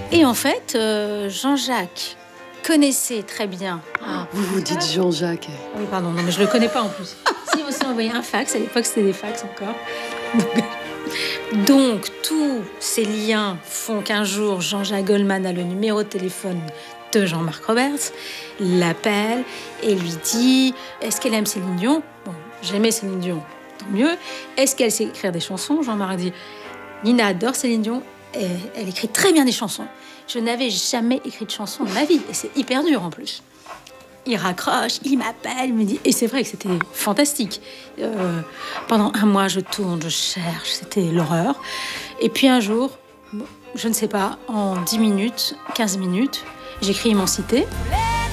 Et en fait, Jean-Jacques connaissait très bien... Vous vous dites Jean-Jacques. Oui, pardon, non, mais je le connais pas en plus. Si, on s'est envoyé un fax, à l'époque c'était des fax encore. Donc, tous ces liens font qu'un jour, Jean-Jacques Goldman a le numéro de téléphone de Jean-Marc Roberts, l'appelle et lui dit « Est-ce qu'elle aime Céline Dion ?» Bon, j'aimais Céline Dion, tant mieux. Est-ce qu'elle sait écrire des chansons? Jean-Marc dit « Nina adore Céline Dion, et elle écrit très bien des chansons. Je n'avais jamais écrit de chansons de ma vie, et c'est hyper dur en plus. » Il raccroche, il m'appelle, il me dit... Et c'est vrai que c'était fantastique. Pendant un mois, je tourne, je cherche, c'était l'horreur. Et puis un jour, je ne sais pas, en 10 minutes, 15 minutes, j'écris Immensité.